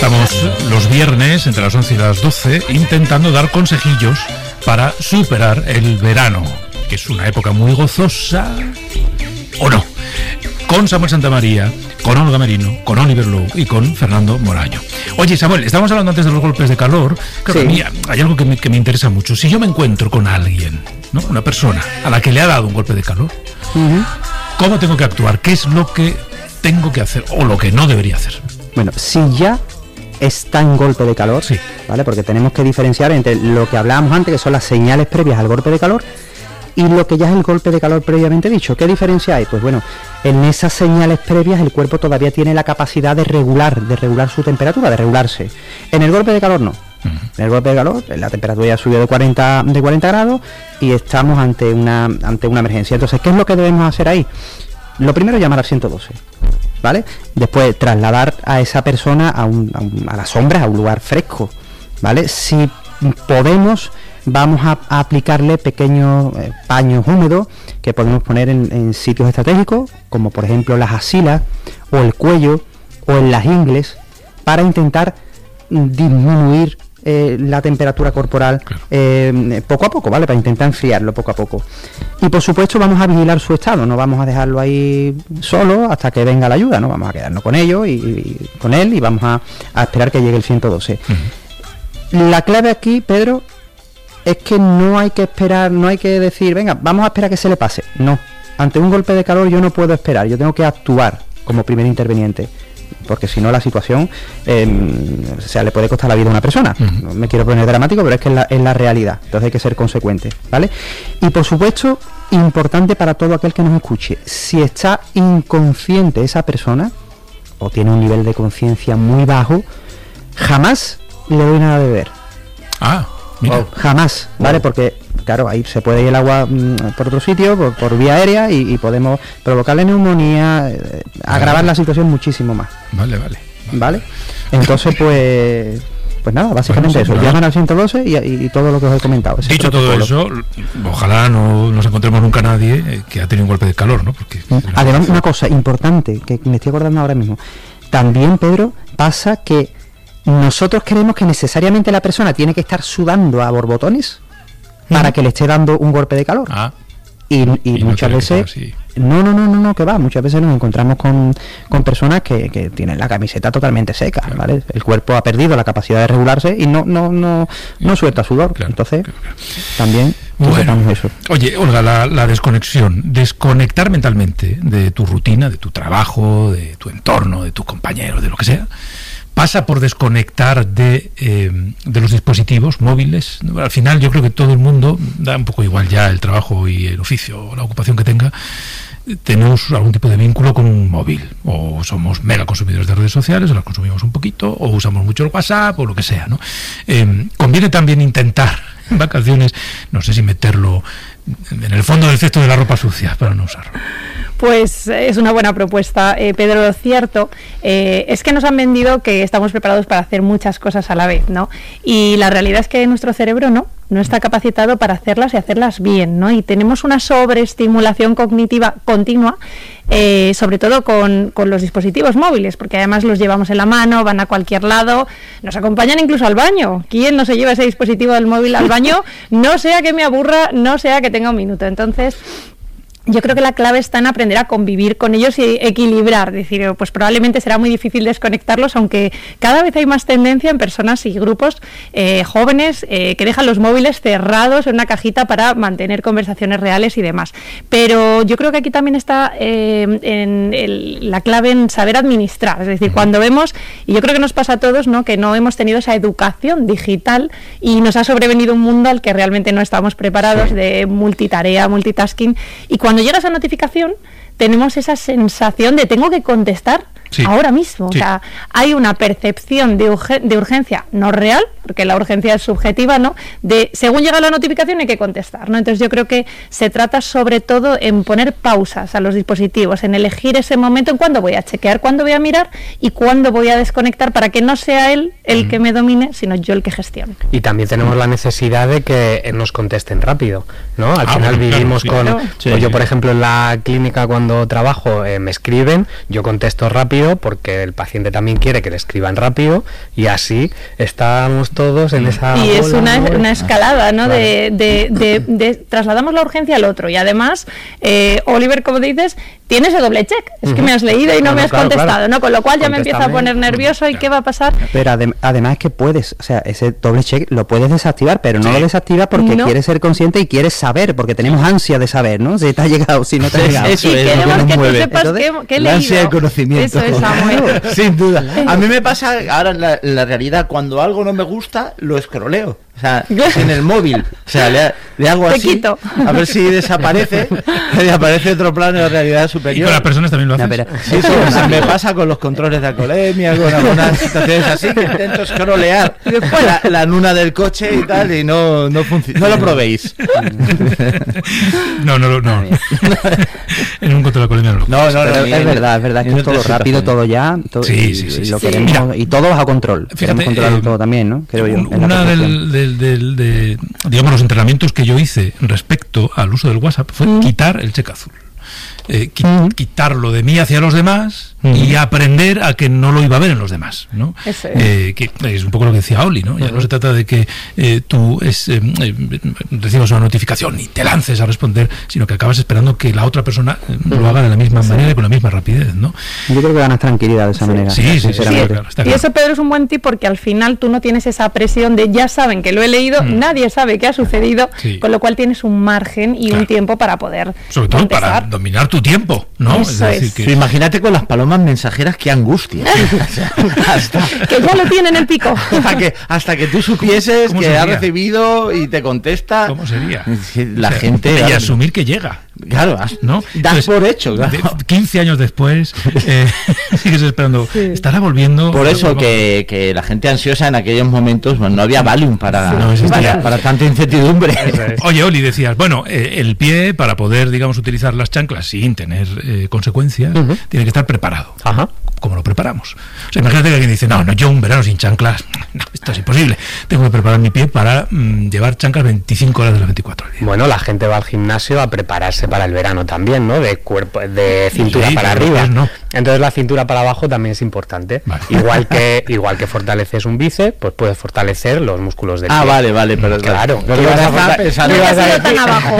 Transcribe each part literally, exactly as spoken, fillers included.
Estamos los viernes entre las once y las doce intentando dar consejillos para superar el verano, que es una época muy gozosa, ¿o no? Con Samuel Santamaría, con Olga Merino, con Oliver Lowe y con Fernando Moraño. Oye, Samuel, estábamos hablando antes de los golpes de calor. Claro, sí. Mira, hay algo que me, que me interesa mucho. Si yo me encuentro con alguien, ¿no? Una persona a la que le ha dado un golpe de calor, uh-huh. ¿Cómo tengo que actuar? ¿Qué es lo que tengo que hacer o lo que no debería hacer? Bueno, si ya está en golpe de calor, sí, ¿vale? Porque tenemos que diferenciar entre lo que hablábamos antes, que son las señales previas al golpe de calor, y lo que ya es el golpe de calor previamente dicho. ¿Qué diferencia hay? Pues bueno, en esas señales previas el cuerpo todavía tiene la capacidad de regular, de regular su temperatura, de regularse. En el golpe de calor no. Uh-huh. En el golpe de calor la temperatura ya subió de cuarenta, de cuarenta grados y estamos ante una, ante una emergencia. Entonces, ¿qué es lo que debemos hacer ahí? Lo primero, llamar al ciento doce, ¿vale? Después, trasladar a esa persona a, un, a, un, a la sombra, a un lugar fresco, ¿vale? Si podemos, vamos a, a aplicarle pequeños eh, paños húmedos que podemos poner en, en sitios estratégicos, como por ejemplo las axilas, o el cuello, o en las ingles, para intentar disminuir eh, la temperatura corporal eh, poco a poco, ¿vale? Para intentar enfriarlo poco a poco. Y por supuesto vamos a vigilar su estado, no vamos a dejarlo ahí solo hasta que venga la ayuda, ¿no? Vamos a quedarnos con ellos y, y con él y vamos a, a esperar que llegue el ciento doce. Uh-huh. La clave aquí, Pedro, es que no hay que esperar, no hay que decir, venga, vamos a esperar que se le pase. No, ante un golpe de calor yo no puedo esperar, yo tengo que actuar como primer interveniente, porque si no la situación eh, o sea, le puede costar la vida a una persona. Uh-huh. No me quiero poner dramático, pero es que es la, es la realidad, entonces hay que ser consecuente, ¿vale? Y por supuesto, importante para todo aquel que nos escuche, si está inconsciente esa persona o tiene un nivel de conciencia muy bajo, jamás le doy nada de beber. Ah, mira. Oh, jamás, ¿vale? Wow. Porque claro, ahí se puede ir el agua mmm, por otro sitio, por, por vía aérea y, y podemos provocarle neumonía, eh, agravar vale. la situación muchísimo más. Vale, vale. Vale. ¿Vale? Entonces, pues pues nada, básicamente bueno, sí, eso, llaman al ciento doce y, y, y todo lo que os he comentado. Dicho todo eso, ojalá no nos encontremos nunca nadie que ha tenido un golpe de calor, ¿no? Porque además, una cosa importante que me estoy acordando ahora mismo, también, Pedro, pasa que nosotros creemos que necesariamente la persona tiene que estar sudando a borbotones para que le esté dando un golpe de calor. Ah, y, y, y muchas no veces no, no, no, no, no, que va, muchas veces nos encontramos con, con personas que, que tienen la camiseta totalmente seca, claro. ¿Vale? El cuerpo ha perdido la capacidad de regularse y no, no, no, no suelta sudor. Claro, entonces, claro, claro. También bueno, eso. Oye, Olga, la, la desconexión, desconectar mentalmente de tu rutina, de tu trabajo, de tu entorno, de tus compañeros, de lo que sea, pasa por desconectar de, eh, de los dispositivos móviles. Al final yo creo que todo el mundo, da un poco igual ya el trabajo y el oficio o la ocupación que tenga, tenemos algún tipo de vínculo con un móvil, o somos mega consumidores de redes sociales, o las consumimos un poquito, o usamos mucho el WhatsApp, o lo que sea, ¿no? Eh, conviene también intentar en vacaciones, no sé si meterlo en el fondo del cesto de la ropa sucia para no usarlo. Pues es una buena propuesta, eh, Pedro. Lo cierto eh, es que nos han vendido que estamos preparados para hacer muchas cosas a la vez, ¿no? Y la realidad es que nuestro cerebro no, no está capacitado para hacerlas y hacerlas bien, ¿no? Y tenemos una sobreestimulación cognitiva continua, eh, sobre todo con, con los dispositivos móviles, porque además los llevamos en la mano, van a cualquier lado, nos acompañan incluso al baño. ¿Quién no se lleva ese dispositivo del móvil al baño? No sea que me aburra, no sea que tenga un minuto. Entonces, yo creo que la clave está en aprender a convivir con ellos y equilibrar, es decir, pues probablemente será muy difícil desconectarlos, aunque cada vez hay más tendencia en personas y grupos eh, jóvenes eh, que dejan los móviles cerrados en una cajita para mantener conversaciones reales y demás. Pero yo creo que aquí también está eh, en el, la clave en saber administrar, es decir, cuando vemos, y yo creo que nos pasa a todos, ¿no?, que no hemos tenido esa educación digital y nos ha sobrevenido un mundo al que realmente no estamos preparados, sí, de multitarea, multitasking, y cuando Cuando llega esa notificación, tenemos esa sensación de tengo que contestar, sí, ahora mismo. Sí. O sea, hay una percepción de, urge- de urgencia no real, porque la urgencia es subjetiva, ¿no? De según llega la notificación hay que contestar, ¿no? Entonces yo creo que se trata sobre todo en poner pausas a los dispositivos, en elegir ese momento en cuándo voy a chequear, cuándo voy a mirar y cuándo voy a desconectar, para que no sea él el que me domine, sino yo el que gestione. Y también tenemos la necesidad de que nos contesten rápido, ¿no? Al ah, final bueno, vivimos claro, con... sí. Pues sí. yo, por ejemplo, en la clínica cuando trabajo eh, me escriben, yo contesto rápido porque el paciente también quiere que le escriban rápido y así estamos todos en esa... Y es bola, una, ¿no? una escalada, ¿no? Claro. De, de, de, de trasladamos la urgencia al otro y además, eh, Oliver, como dices, tiene ese doble check. Es uh-huh. que me has leído y no, no me has claro, contestado, claro. ¿no? Con lo cual ya me empieza a poner nervioso y ¿qué va a pasar? Pero adem- además es que puedes, o sea, ese doble check lo puedes desactivar, pero no sí. lo desactivas porque no. quieres ser consciente y quieres saber, porque tenemos ansia de saber, ¿no? Si te ha llegado, si no te ha llegado. Eso y es queremos que, que tú sepas Entonces, que, que he la leído. Ansia de conocimiento. Eso es, Samuel. Sin duda. A mí me pasa, ahora en la, en la realidad, cuando algo no me gusta, lo escroleo. O sea, en el móvil. O sea, le, le hago te así. Quito. A ver si desaparece. Y aparece otro plano de realidad superior. Y con las personas también lo hacen. No, sí, eso me pasa con los controles de alcoholemia, con algunas situaciones así, que intento scrollear la, la luna del coche y tal, y no, no funciona. No lo probéis. No, no, no. no. En un control de alcoholemia no. No, no, no. Es bien, verdad, es verdad que es todo rápido, todo ya. Todo, sí, y, sí, sí. Y, lo sí. Queremos, Mira, y todo bajo control. Fíjate, queremos controlarlo eh, todo también, ¿no? Creo yo. Un, una del, del, del, de, digamos, los entrenamientos que yo hice respecto al uso del WhatsApp fue mm. quitar el check azul. Eh, qui- uh-huh. quitarlo de mí hacia los demás uh-huh. y aprender a que no lo iba a ver en los demás, ¿no? Eso es. Eh, que es un poco lo que decía Oli, ¿no? Ya uh-huh. no se trata de que eh, tú es, eh, eh, recibas una notificación y te lances a responder, sino que acabas esperando que la otra persona eh, uh-huh. lo haga de la misma sí. manera y con la misma rapidez, ¿no? Yo creo que ganas tranquilidad de esa sí. manera. Sí, sí, sí, sí, claro, está claro. Y eso, Pedro, es un buen tip porque al final tú no tienes esa presión de ya saben que lo he leído, mm. nadie sabe qué ha sucedido, sí. con lo cual tienes un margen y claro. un tiempo para poder sobre todo contestar. Para dominar tu tiempo, ¿no? Eso es decir, es. que... Pero imagínate con las palomas mensajeras, qué angustia. hasta... que ya lo tienen el pico. hasta, que, hasta que tú supieses que sería? ha recibido y te contesta. ¿Cómo sería? La o sea, gente... Y claro, asumir que llega. Claro, ¿no? Das Entonces, por hecho. Claro. De, quince años después, eh, sigues esperando. Sí. Estará volviendo. Por eso que, que la gente ansiosa en aquellos momentos, bueno, no había Valium para, sí. no, para, para tanta incertidumbre. Oye, Oli, decías, bueno, eh, el pie, para poder, digamos, utilizar las chanclas sin tener eh, consecuencias, uh-huh. tiene que estar preparado. Ajá. ¿Cómo lo preparamos? O sea, imagínate que alguien dice, no, no, yo un verano sin chanclas, no, esto es imposible. Tengo que preparar mi pie para mmm, llevar chanclas veinticinco horas de las veinticuatro horas. Bueno, la gente va al gimnasio a prepararse para el verano también, ¿no? De cuerpo, de cintura sí, para arriba. No. Entonces la cintura para abajo también es importante. Vale. Igual que igual que fortaleces un bíceps, pues puedes fortalecer los músculos del ah, pie. Ah, vale, vale, pero claro. No ibas a fortale- pensando no a tan abajo.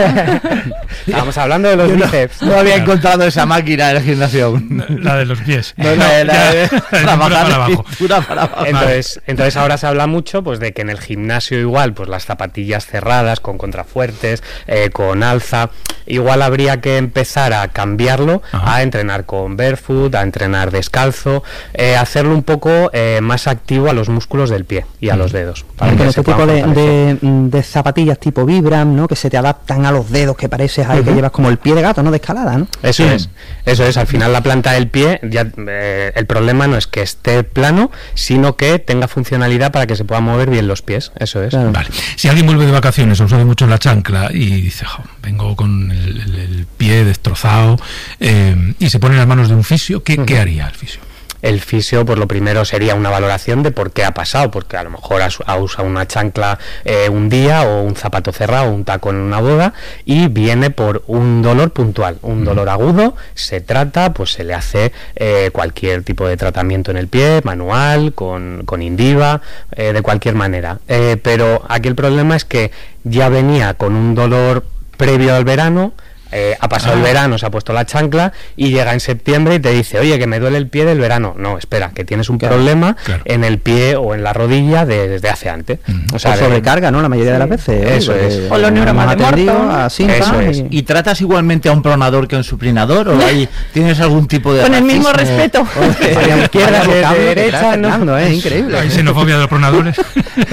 Estamos hablando de los Yo bíceps. No, no había claro. encontrado esa máquina en el gimnasio. La de los pies. No, no, la, la de trabajar para abajo. Para abajo. Entonces, entonces ahora se habla mucho pues de que en el gimnasio igual, pues las zapatillas cerradas, con contrafuertes, eh, con alza, igual habría que empezar a cambiarlo, ajá, a entrenar con barefoot, a entrenar descalzo, eh, hacerlo un poco eh, más activo a los músculos del pie y a los dedos. Para que este tipo de, de, de zapatillas tipo Vibram, ¿no? Que se te adaptan a los dedos, que pareces ahí, uh-huh, que llevas como el pie de gato, ¿no? De escalada, ¿no? Eso sí. es, eso es. Al final la planta del pie, ya eh, el problema no es que esté plano, sino que tenga funcionalidad para que se puedan mover bien los pies. Eso es. Claro. Vale. Si alguien vuelve de vacaciones, o sabe mucho en la chancla y dice, jo, vengo con el, el, el pie destrozado, eh, y se pone en las manos de un fisio, ¿qué, uh-huh, ¿qué haría el fisio? El fisio, pues lo primero sería una valoración de por qué ha pasado, porque a lo mejor ha, ha usado una chancla eh, un día, o un zapato cerrado, o un tacón en una boda, y viene por un dolor puntual, un mm. dolor agudo, se trata, pues se le hace eh, cualquier tipo de tratamiento en el pie, manual, con, con Indiva, eh, de cualquier manera. Eh, pero aquí el problema es que ya venía con un dolor previo al verano. Eh, ha pasado ah. el verano, se ha puesto la chancla y llega en septiembre y te dice, oye, que me duele el pie del verano. No, espera, que tienes un claro, problema claro. en el pie o en la rodilla de, desde hace antes. Mm. O sea, o sobrecarga, ¿no? La mayoría sí. de las veces. Eso ¿eh? es. O los neuromas de así. Eso es. ¿Y tratas igualmente a un pronador que a un supinador? ¿O ahí tienes algún tipo de con racismo? el mismo respeto? A la izquierda, de derecha, no, es increíble. Hay xenofobia de los pronadores.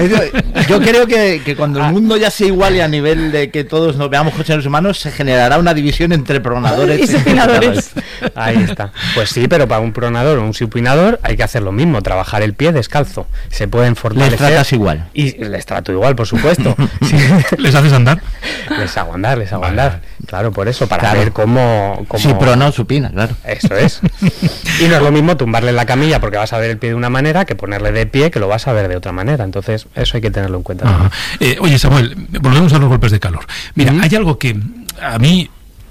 Yo creo que, que cuando el mundo ya se iguale a nivel de que todos nos veamos como seres humanos, se generará una una división entre pronadores y supinadores. Ahí está. Pues sí, pero para un pronador o un supinador hay que hacer lo mismo, trabajar el pie descalzo. Se pueden fortalecer. Les tratas igual. Y les trato igual, por supuesto. Sí. ¿Les haces andar? Les hago andar, les hago andar. Claro, por eso, para claro. ver cómo, cómo... Sí, pero no supina, claro. Eso es. Y no es lo mismo tumbarle en la camilla porque vas a ver el pie de una manera que ponerle de pie que lo vas a ver de otra manera. Entonces, eso hay que tenerlo en cuenta. Eh, oye, Samuel, volvemos a los golpes de calor. Mira, uh-huh. hay algo que a mí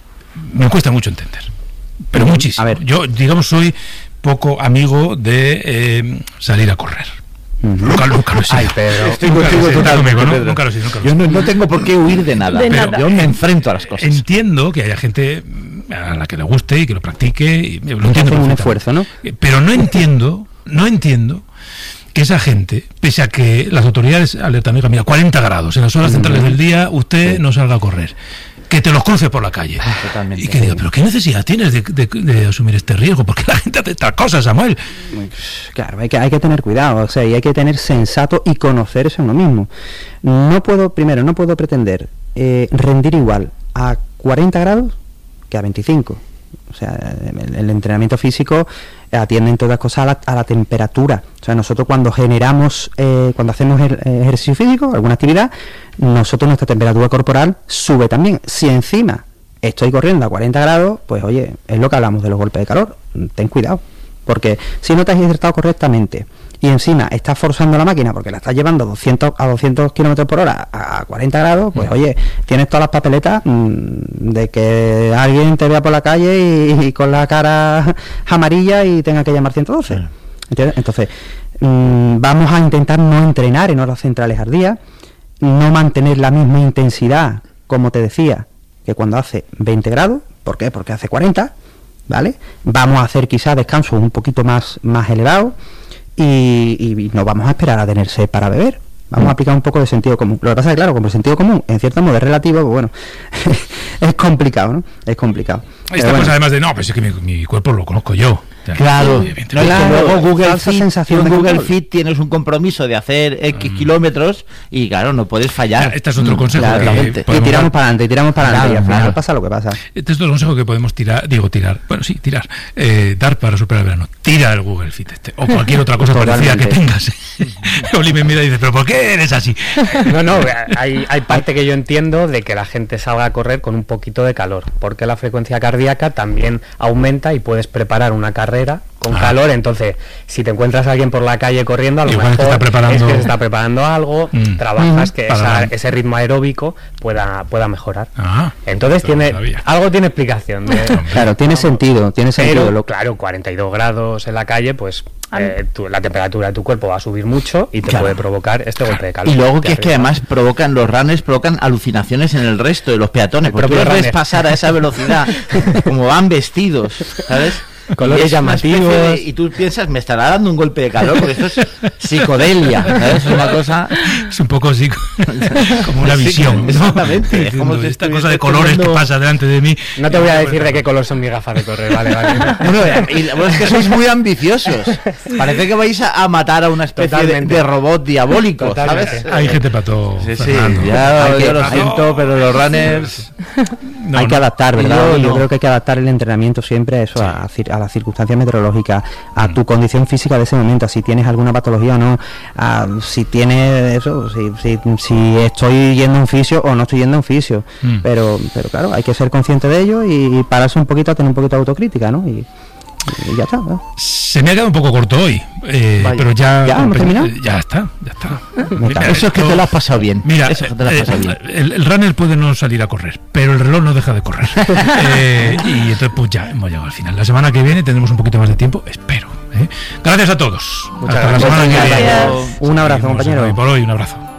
me cuesta mucho entender, pero uh-huh. muchísimo. A ver. Yo, digamos, soy poco amigo de eh, salir a correr. Uh-huh. Nunca, nunca lo he sido. Ay, Pedro. Estoy contigo totalmente, conmigo, ¿no? Pedro. Nunca lo he sido, nunca lo he sido. sido. Yo no, no tengo por qué huir de nada, de pero nada. yo me enfrento a las cosas. Entiendo que haya gente a la que le guste y que lo practique, y lo entiendo un esfuerzo, ¿no? Pero no entiendo, no entiendo que esa gente, pese a que las autoridades alertan, mira, cuarenta grados, en las horas centrales del día usted sí. no salga a correr, que te los cruce por la calle. Totalmente. Y que diga, pero ¿qué necesidad tienes de, de, de asumir este riesgo? Porque la gente hace estas cosas, Samuel. Claro, hay que, hay que tener cuidado, o sea, y hay que tener sensato y conocerse a uno mismo. No puedo, primero, no puedo pretender eh, rendir igual a cuarenta grados que a veinticinco. O sea, el, el entrenamiento físico atiende en todas cosas a la, a la temperatura. O sea, nosotros cuando generamos, eh, cuando hacemos el, eh, ejercicio físico, alguna actividad, nosotros nuestra temperatura corporal sube también. Si encima estoy corriendo a cuarenta grados, pues oye, es lo que hablamos de los golpes de calor. Ten cuidado, porque si no te has ejercitado correctamente y encima estás forzando la máquina porque la estás llevando doscientos a doscientos kilómetros por hora a cuarenta grados, pues oye, tienes todas las papeletas mmm, de que alguien te vea por la calle y, y con la cara amarilla y tenga que llamar ciento doce. ¿Entiendes? Entonces, mmm, vamos a intentar no entrenar en horas centrales al día, no mantener la misma intensidad, como te decía, que cuando hace veinte grados. ¿Por qué? Porque hace cuarenta, ¿vale? Vamos a hacer quizás descansos un poquito más, más elevados. Y, y no vamos a esperar a tener sed para beber. Vamos a aplicar un poco de sentido común. Lo que pasa es que, claro, como el sentido común en cierto modo es relativo, pues bueno, es complicado, ¿no? Es complicado. Esta cosa bueno. además de, no, pues es que mi, mi cuerpo lo conozco yo. Claro, no, claro, luego Google Fit, en Google Fit tienes un compromiso de hacer X mm. kilómetros y claro, no puedes fallar. Claro, este es otro consejo. Claro, que y tiramos dar... para adelante, y tiramos para adelante, claro, y al final claro. pasa lo que pasa. Este es otro consejo que podemos tirar, digo tirar, bueno sí, tirar, eh, dar para superar el verano. Tira el Google Fit este, o cualquier otra cosa parecida que tengas. Oli me mira y dice, pero ¿por qué eres así? No, no, hay, hay parte que yo entiendo de que la gente salga a correr con un poquito de calor, porque la frecuencia cardíaca también aumenta y puedes preparar una carrera con ah. calor, entonces si te encuentras a alguien por la calle corriendo, a lo Igual mejor está preparando... es que se está preparando algo, mm. trabajas mm. que esa, ese ritmo aeróbico pueda pueda mejorar. Ah, entonces tiene algo tiene explicación. De, claro, tiene sentido, tiene sentido. Pero, claro, cuarenta y dos grados en la calle, pues eh, tu, la temperatura de tu cuerpo va a subir mucho y te claro. puede provocar este golpe de calor. Y luego que es que además provocan, los runners provocan alucinaciones en el resto de los peatones, porque tú los ves pasar a esa velocidad, como van vestidos, ¿sabes? Colores llamativos de, y tú piensas, me estará dando un golpe de calor porque esto es psicodelia, ¿sabes? Es una cosa, es un poco psico... como una visión, ¿no? Exactamente, es como esta cosa de colores teniendo... que pasa delante de mí. No te voy a decir de qué color son mis gafas de correr, vale, vale. Bueno, y, bueno, es que sois muy ambiciosos, parece que vais a, a matar a una especie de, de robot diabólico. Totalmente. ¿Sabes? Hay gente para todo. Sí, sí, ya, hay yo lo siento, pero los runners no, hay que adaptar, ¿verdad? Yo, no. yo creo que hay que adaptar el entrenamiento siempre a eso, sí. a, a las circunstancias meteorológicas, a tu condición física de ese momento, a si tienes alguna patología o no, a si tienes eso, si, si, si estoy yendo a un fisio o no estoy yendo a un fisio, mm. pero pero claro, hay que ser consciente de ello y, y pararse un poquito a tener un poquito de autocrítica, ¿no? Y, y ya está, ¿no? Se me ha quedado un poco corto hoy, eh, pero ya ¿Ya hemos terminado? Ya está, ya está. Mira, eso es que te lo has pasado bien. Mira, eso es que te lo has pasado eh, bien. El, el runner puede no salir a correr, pero el reloj no deja de correr. eh, y entonces pues ya hemos llegado al final. La semana que viene tendremos un poquito más de tiempo, espero. ¿eh? Gracias a todos. Muchas Hasta gracias. la semana que viene. Un abrazo, compañero. Por hoy, un abrazo.